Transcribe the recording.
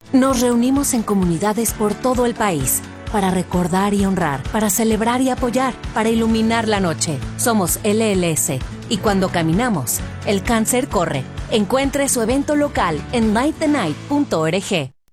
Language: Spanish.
Nos reunimos en comunidades por todo el país para recordar y honrar, para celebrar y apoyar, para iluminar la noche. Somos LLS y cuando caminamos, el cáncer corre. Encuentre su evento local en lightthenight.org.